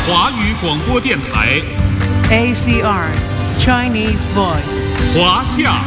华语广播电台 ACR Chinese Voice。 华夏